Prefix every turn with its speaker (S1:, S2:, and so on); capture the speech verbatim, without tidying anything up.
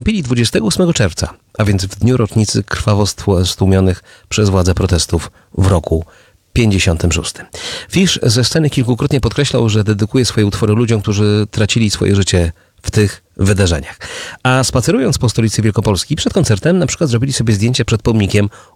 S1: wystąpili dwudziestego ósmego czerwca, a więc w dniu rocznicy krwawo stłumionych przez władze protestów w roku pięćdziesiątym szóstym. Fish ze sceny kilkukrotnie podkreślał, że dedykuje swoje utwory ludziom, którzy tracili swoje życie w tych wydarzeniach. A spacerując po stolicy Wielkopolski przed koncertem na przykład zrobili sobie zdjęcie przed pomnikiem